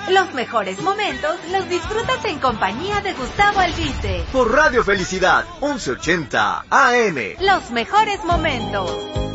Los mejores momentos los disfrutas en compañía de Gustavo Albiste. Por Radio Felicidad, 1180 AM. Los mejores momentos.